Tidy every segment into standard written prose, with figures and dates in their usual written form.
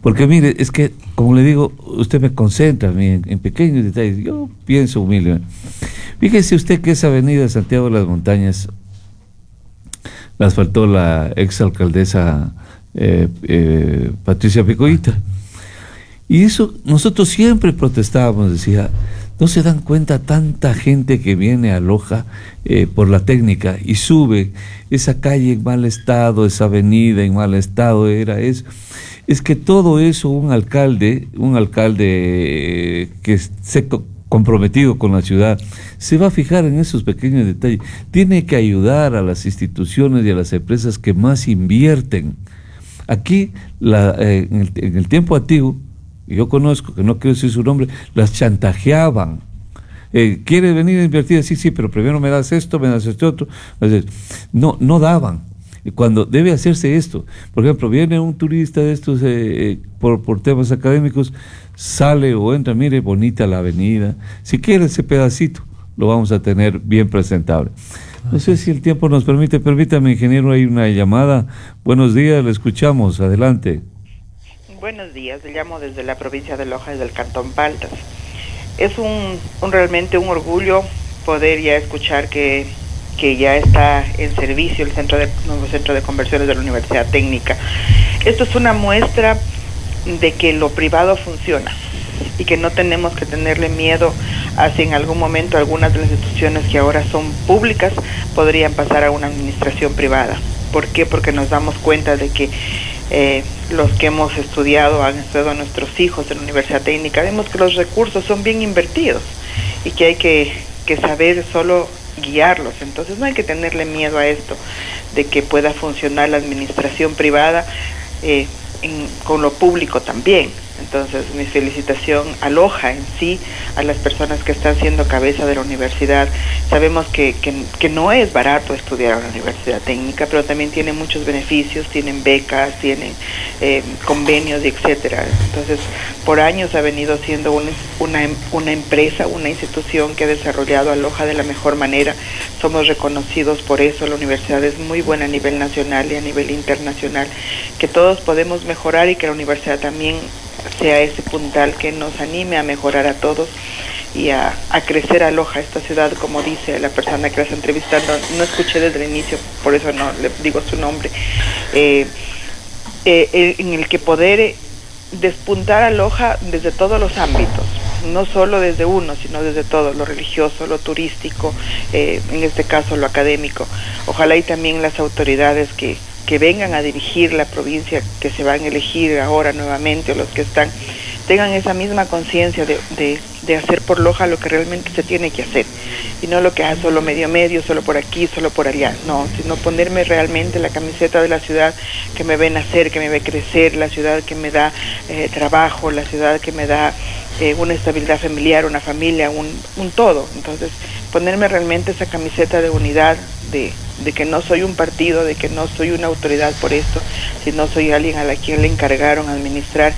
Porque mire, es que, como le digo, usted me concentra a mí en pequeños detalles. Yo pienso humilde. Fíjese usted que esa avenida Santiago de las Montañas la asfaltó la exalcaldesa Patricia Picoita. Y eso nosotros siempre protestábamos, decía, no se dan cuenta tanta gente que viene a Loja por la técnica y sube esa calle en mal estado, esa avenida en mal estado, era eso. Es que todo eso un alcalde que esté comprometido con la ciudad, se va a fijar en esos pequeños detalles. Tiene que ayudar a las instituciones y a las empresas que más invierten. Aquí, en el tiempo antiguo, yo conozco, que no quiero decir su nombre, las chantajeaban. ¿Quiere venir a invertir? Sí, pero primero me das esto, me das este otro. No daban. Cuando debe hacerse esto, por ejemplo, viene un turista de estos por temas académicos, sale o entra, mire, bonita la avenida. Si quiere ese pedacito, lo vamos a tener bien presentable. No sé si el tiempo nos permite. Permítame, ingeniero, hay una llamada. Buenos días, le escuchamos. Adelante. Buenos días, le llamo desde la provincia de Loja, desde el Cantón Paltas. Es realmente un orgullo poder ya escuchar que ya está en servicio el nuevo centro de conversiones de la Universidad Técnica. Esto es una muestra de que lo privado funciona y que no tenemos que tenerle miedo a si en algún momento algunas de las instituciones que ahora son públicas podrían pasar a una administración privada. ¿Por qué? Porque nos damos cuenta de que los que hemos estudiado, han estudiado a nuestros hijos en la Universidad Técnica, vemos que los recursos son bien invertidos y que hay que saber solo guiarlos. Entonces no hay que tenerle miedo a esto, de que pueda funcionar la administración privada con lo público también. Entonces mi felicitación a Loja en sí, a las personas que están siendo cabeza de la universidad. Sabemos que no es barato estudiar en la Universidad Técnica, pero también tiene muchos beneficios, tienen becas, tienen convenios, etcétera. Entonces por años ha venido siendo una empresa, una institución que ha desarrollado a Loja de la mejor manera. Somos reconocidos por eso. La universidad es muy buena a nivel nacional y a nivel internacional, que todos podemos mejorar y que la universidad también sea ese puntal que nos anime a mejorar a todos y a crecer a Loja, esta ciudad, como dice la persona que la está entrevistando. No escuché desde el inicio, por eso no le digo su nombre, en el que poder despuntar a Loja desde todos los ámbitos, no solo desde uno, sino desde todo, lo religioso, lo turístico, en este caso lo académico. Ojalá y también las autoridades que vengan a dirigir la provincia, que se van a elegir ahora nuevamente, o los que están, tengan esa misma conciencia de hacer por Loja lo que realmente se tiene que hacer, y no lo que hace solo medio, solo por aquí, solo por allá, no, sino ponerme realmente la camiseta de la ciudad que me ve nacer, que me ve crecer, la ciudad que me da trabajo, la ciudad que me da una estabilidad familiar, una familia, un todo. Entonces, ponerme realmente esa camiseta de unidad, de que no soy un partido, de que no soy una autoridad por esto, sino soy alguien a quien le encargaron administrar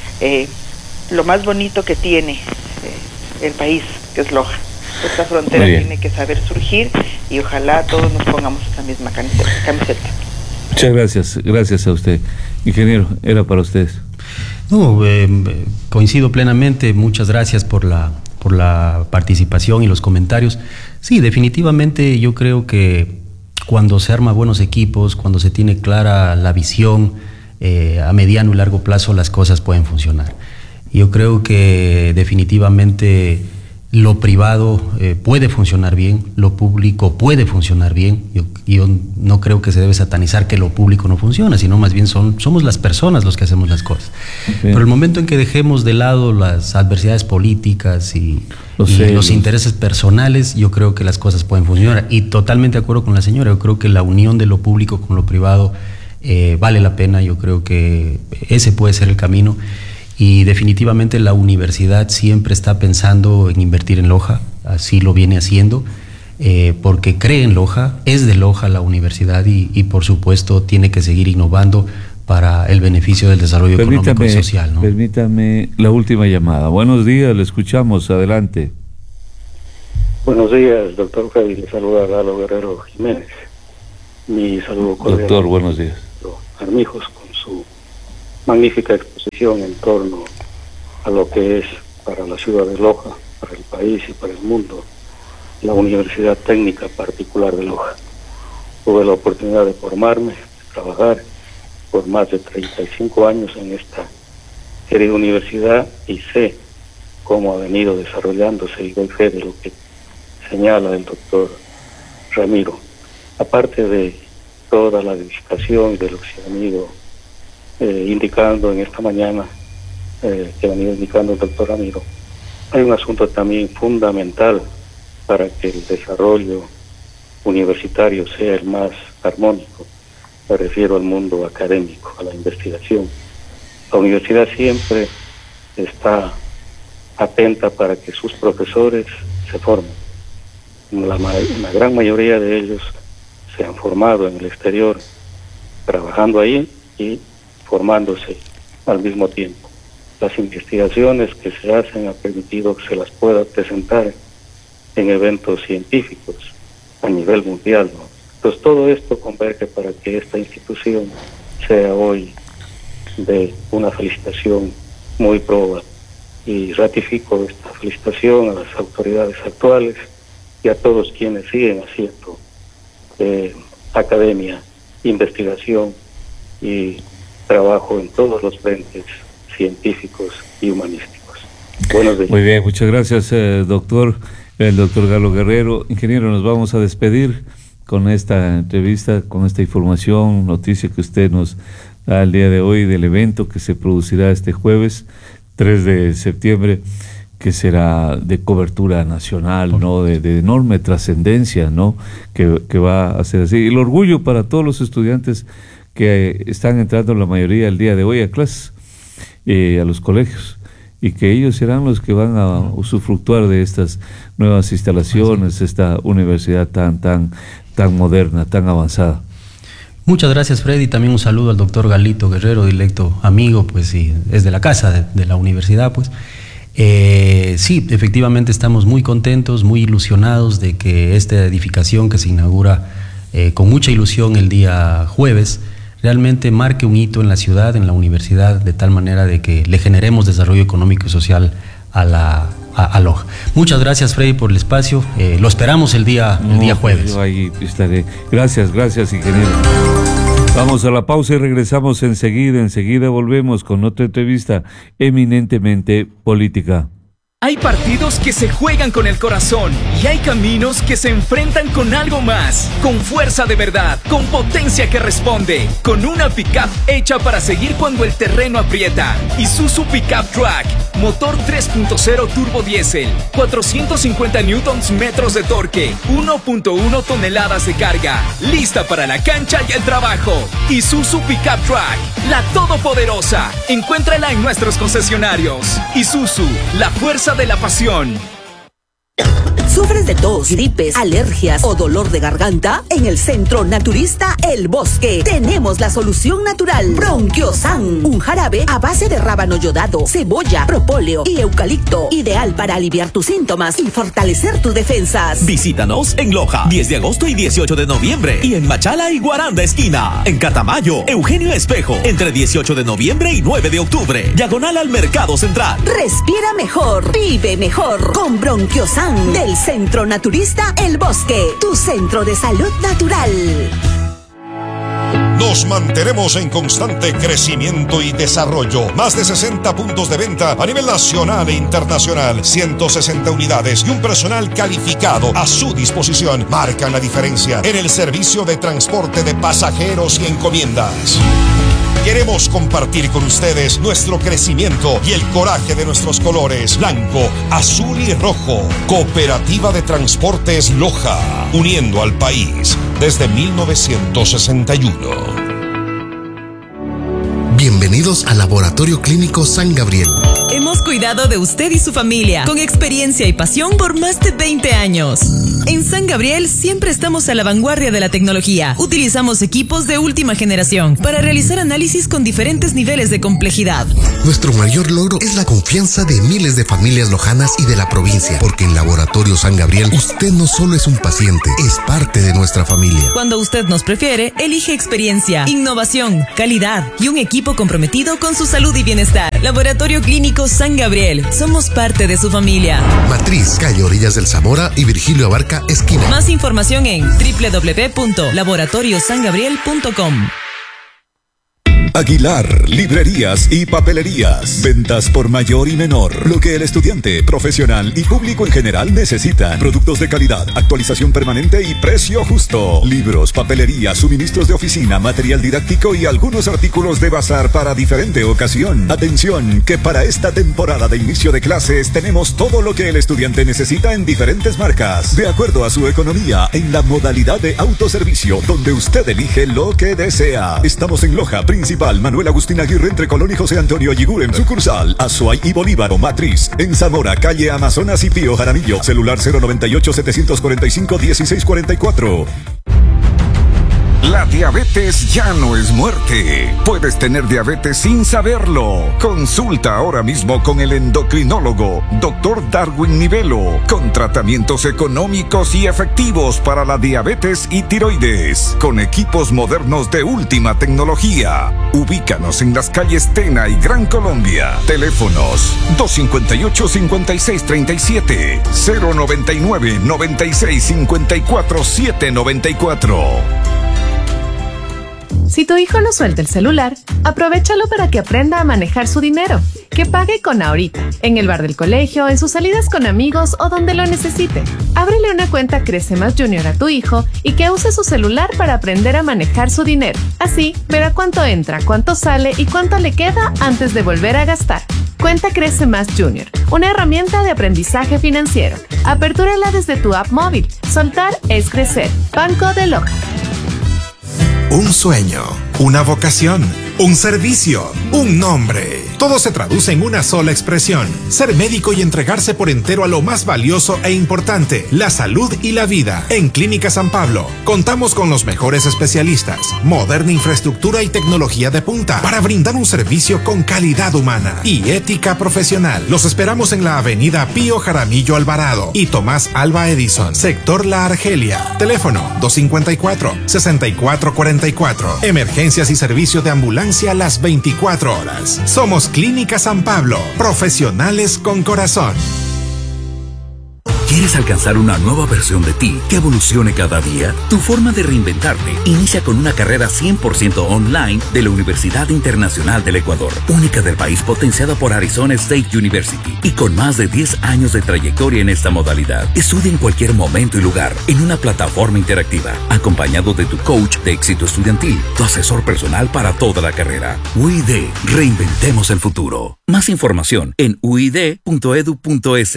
lo más bonito que tiene el país, que es Loja. Esta frontera tiene que saber surgir y ojalá todos nos pongamos esa misma camiseta. Muchas gracias a usted. Ingeniero, era para ustedes. No, coincido plenamente. Muchas gracias por la participación y los comentarios. Sí, definitivamente yo creo que cuando se arma buenos equipos, cuando se tiene clara la visión a mediano y largo plazo, las cosas pueden funcionar. Yo creo que definitivamente lo privado puede funcionar bien, lo público puede funcionar bien. Yo no creo que se debe satanizar que lo público no funciona, sino más bien somos las personas los que hacemos las cosas. Bien. Pero el momento en que dejemos de lado las adversidades políticas y los intereses personales, yo creo que las cosas pueden funcionar. Y totalmente de acuerdo con la señora, yo creo que la unión de lo público con lo privado vale la pena. Yo creo que ese puede ser el camino. Y definitivamente la universidad siempre está pensando en invertir en Loja, así lo viene haciendo, porque cree en Loja, es de Loja la universidad y por supuesto tiene que seguir innovando para el beneficio del desarrollo económico y social, ¿no? Permítame la última llamada. Buenos días, le escuchamos, adelante. Buenos días, doctor Javi, le saluda a Galo Guerrero Jiménez. Mi saludo cordial. Doctor, buenos días. Armijos con su magnífica exposición en torno a lo que es para la ciudad de Loja, para el país y para el mundo, la Universidad Técnica Particular de Loja. Tuve la oportunidad de formarme, de trabajar por más de 35 años en esta querida universidad y sé cómo ha venido desarrollándose y doy fe de lo que señala el doctor Ramiro. Aparte de toda la edificación de lo que se ha venido indicando en esta mañana, que ha venido indicando el doctor Ramiro, hay un asunto también fundamental para que el desarrollo universitario sea el más armónico. Me refiero al mundo académico, a la investigación. La universidad siempre está atenta para que sus profesores se formen. La gran mayoría de ellos se han formado en el exterior, trabajando ahí y formándose al mismo tiempo. Las investigaciones que se hacen han permitido que se las pueda presentar en eventos científicos a nivel mundial, ¿no? Entonces todo esto converge para que esta institución sea hoy de una felicitación muy proba, y ratifico esta felicitación a las autoridades actuales y a todos quienes siguen haciendo academia, investigación y trabajo en todos los frentes científicos y humanísticos. Buenos días. Muy bien, muchas gracias, doctor. El doctor Galo Guerrero. Ingeniero, nos vamos a despedir con esta entrevista, con esta información, noticia que usted nos da el día de hoy del evento que se producirá este jueves 3 de septiembre, que será de cobertura nacional, ¿no? De enorme trascendencia, ¿no? Que va a ser así. El orgullo para todos los estudiantes que están entrando, la mayoría el día de hoy, a clases, a los colegios, y que ellos serán los que van a usufructuar de estas nuevas instalaciones, esta universidad tan moderna, tan avanzada. Muchas gracias, Freddy. También un saludo al doctor Galito Guerrero, directo amigo, pues, y es de la casa de la universidad, pues. Sí, efectivamente estamos muy contentos, muy ilusionados de que esta edificación que se inaugura con mucha ilusión el día jueves realmente marque un hito en la ciudad, en la universidad, de tal manera de que le generemos desarrollo económico y social a Loja. Muchas gracias, Freddy, por el espacio. Lo esperamos el día jueves. Yo ahí estaré. Gracias, ingeniero. Vamos a la pausa y regresamos enseguida. Enseguida volvemos con otra entrevista eminentemente política. Hay partidos que se juegan con el corazón y hay caminos que se enfrentan con algo más, con fuerza de verdad, con potencia que responde, con una pickup hecha para seguir cuando el terreno aprieta. Isuzu Pickup Track, motor 3.0 turbo diésel, 450 newtons metros de torque, 1.1 toneladas de carga, lista para la cancha y el trabajo. Isuzu Pickup Track, la todopoderosa. Encuéntrala en nuestros concesionarios. Isuzu, la fuerza de la pasión. ¿Sufres de tos, gripes, alergias o dolor de garganta? En el Centro Naturista El Bosque tenemos la solución natural. Bronquiosan, un jarabe a base de rábano yodado, cebolla, propóleo y eucalipto, ideal para aliviar tus síntomas y fortalecer tus defensas. Visítanos en Loja, 10 de agosto y 18 de noviembre, y en Machala y Guaranda esquina. En Catamayo, Eugenio Espejo, entre 18 de noviembre y 9 de octubre, diagonal al Mercado Central. Respira mejor, vive mejor con Bronquiosan del Centro Naturista El Bosque, tu centro de salud natural. Nos mantenemos en constante crecimiento y desarrollo. Más de 60 puntos de venta a nivel nacional e internacional, 160 unidades y un personal calificado a su disposición marcan la diferencia en el servicio de transporte de pasajeros y encomiendas. Queremos compartir con ustedes nuestro crecimiento y el coraje de nuestros colores blanco, azul y rojo. Cooperativa de Transportes Loja, uniendo al país desde 1961. Bienvenidos al Laboratorio Clínico San Gabriel. Hemos cuidado de usted y su familia con experiencia y pasión por más de 20 años. En San Gabriel siempre estamos a la vanguardia de la tecnología. Utilizamos equipos de última generación para realizar análisis con diferentes niveles de complejidad. Nuestro mayor logro es la confianza de miles de familias lojanas y de la provincia, porque en Laboratorio San Gabriel usted no solo es un paciente, es parte de nuestra familia. Cuando usted nos prefiere, elige experiencia, innovación, calidad y un equipo comprometido con su salud y bienestar. Laboratorio Clínico San Gabriel. Somos parte de su familia. Matriz, calle Orillas del Zamora y Virgilio Abarca, esquina. Más información en www.laboratoriosangabriel.com. Aguilar, librerías y papelerías. Ventas por mayor y menor. Lo que el estudiante, profesional y público en general necesitan. Productos de calidad, actualización permanente y precio justo. Libros, papelería, suministros de oficina, material didáctico y algunos artículos de bazar para diferente ocasión. Atención, que para esta temporada de inicio de clases tenemos todo lo que el estudiante necesita en diferentes marcas. De acuerdo a su economía, en la modalidad de autoservicio, donde usted elige lo que desea. Estamos en Loja, Principal Manuel Agustín Aguirre, entre Colón y José Antonio Ayiguren. Sucursal Azuay y Bolívar o Matriz. En Zamora, calle Amazonas y Pío Jaramillo. Celular 098-745-1644. La diabetes ya no es muerte. Puedes tener diabetes sin saberlo. Consulta ahora mismo con el endocrinólogo Dr. Darwin Nivelo, con tratamientos económicos y efectivos para la diabetes y tiroides, con equipos modernos de última tecnología. Ubícanos en las calles Tena y Gran Colombia. Teléfonos 258-5637, 099-9654-794. Si tu hijo no suelta el celular, aprovéchalo para que aprenda a manejar su dinero. Que pague con Ahorita, en el bar del colegio, en sus salidas con amigos o donde lo necesite. Ábrele una cuenta Crece Más Junior a tu hijo y que use su celular para aprender a manejar su dinero. Así, verá cuánto entra, cuánto sale y cuánto le queda antes de volver a gastar. Cuenta Crece Más Junior, una herramienta de aprendizaje financiero. Apertúrala desde tu app móvil. Soltar es crecer. Banco de Loja. Un sueño, una vocación, un servicio, un nombre. Todo se traduce en una sola expresión: ser médico y entregarse por entero a lo más valioso e importante, la salud y la vida. En Clínica San Pablo contamos con los mejores especialistas, moderna infraestructura y tecnología de punta para brindar un servicio con calidad humana y ética profesional. Los esperamos en la avenida Pío Jaramillo Alvarado y Tomás Alba Edison, sector La Argelia. Teléfono 254-6444. Emergencias y servicio de ambulancia las 24 horas. Somos Clínica San Pablo, profesionales con corazón. ¿Quieres alcanzar una nueva versión de ti que evolucione cada día? Tu forma de reinventarte inicia con una carrera 100% online de la Universidad Internacional del Ecuador, única del país, potenciada por Arizona State University y con más de 10 años de trayectoria en esta modalidad. Estudia en cualquier momento y lugar en una plataforma interactiva, acompañado de tu coach de éxito estudiantil, tu asesor personal para toda la carrera. UID, reinventemos el futuro. Más información en uid.edu.es.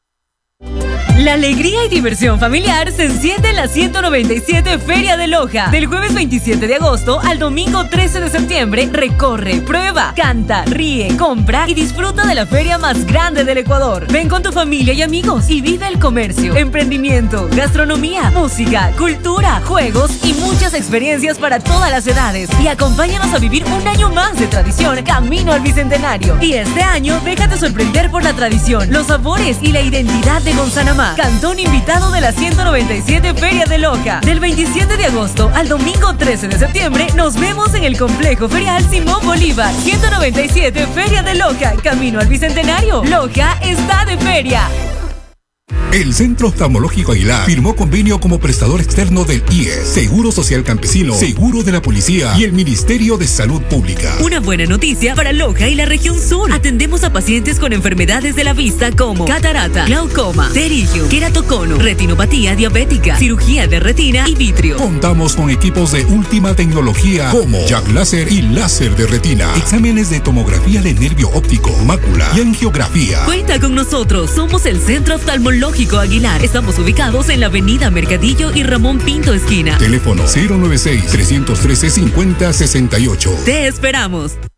La alegría y diversión familiar se enciende en la 197 Feria de Loja. Del jueves 27 de agosto al domingo 13 de septiembre, recorre, prueba, canta, ríe, compra y disfruta de la feria más grande del Ecuador. Ven con tu familia y amigos y vive el comercio, emprendimiento, gastronomía, música, cultura, juegos y muchas experiencias para todas las edades. Y acompáñanos a vivir un año más de tradición camino al Bicentenario. Y este año, déjate sorprender por la tradición, los sabores y la identidad de Gonzanamá. Cantón invitado de la 197 Feria de Loja. Del 27 de agosto al domingo 13 de septiembre, nos vemos en el Complejo Ferial Simón Bolívar. 197 Feria de Loja, camino al Bicentenario. Loja está de feria. El Centro Oftalmológico Aguilar firmó convenio como prestador externo del IES, Seguro Social Campesino, Seguro de la Policía y el Ministerio de Salud Pública. Una buena noticia para Loja y la región sur. Atendemos a pacientes con enfermedades de la vista como catarata, glaucoma, pterigio, queratocono, retinopatía diabética, cirugía de retina y vitrio. Contamos con equipos de última tecnología como Jack Láser y láser de retina, exámenes de tomografía de nervio óptico, mácula y angiografía. Cuenta con nosotros, somos el Centro Oftalmológico Aguilar. Estamos ubicados en la avenida Mercadillo y Ramón Pinto esquina. Teléfono 096-313-5068. Te esperamos.